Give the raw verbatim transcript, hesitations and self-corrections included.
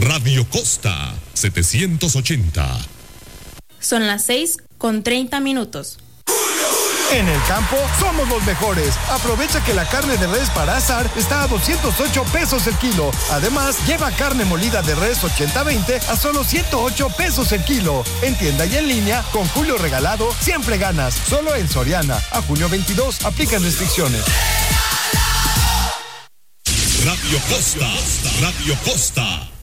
Radio Costa setecientos ochenta. Son las seis con treinta minutos. En el campo somos los mejores. Aprovecha que la carne de res para asar está a doscientos ocho pesos el kilo. Además, lleva carne molida de res ochenta veinte a solo ciento ocho pesos el kilo. En tienda y en línea, con Julio Regalado, siempre ganas. Solo en Soriana. A junio veintidós, aplican restricciones. Radio Costa, Radio Costa.